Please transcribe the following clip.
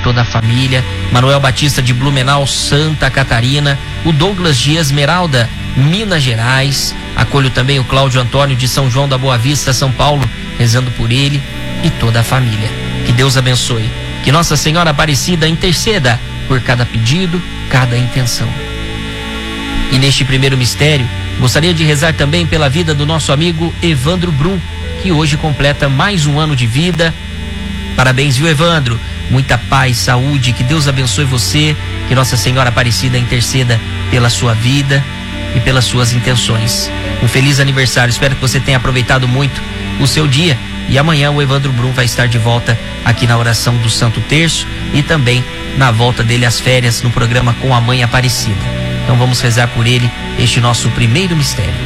toda a família. Manuel Batista de Blumenau, Santa Catarina. O Douglas de Esmeralda, Minas Gerais. Acolho também o Cláudio Antônio de São João da Boa Vista, São Paulo, rezando por ele e toda a família. Que Deus abençoe. Que Nossa Senhora Aparecida interceda por cada pedido, cada intenção. E neste primeiro mistério, gostaria de rezar também pela vida do nosso amigo Evandro Brum, que hoje completa mais um ano de vida. Parabéns, viu, Evandro? Muita paz, saúde, que Deus abençoe você, que Nossa Senhora Aparecida interceda pela sua vida e pelas suas intenções. Um feliz aniversário, espero que você tenha aproveitado muito o seu dia. E amanhã o Evandro Brum vai estar de volta aqui na oração do Santo Terço e também na volta dele às férias no programa Com a Mãe Aparecida. Então vamos rezar por ele, este nosso primeiro mistério.